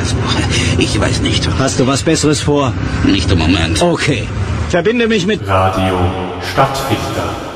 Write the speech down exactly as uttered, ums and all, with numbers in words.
das mache. Ich weiß nicht. Hast du was Besseres vor? Nicht im Moment. Okay. Verbinde mich mit Radio Stadtfilter.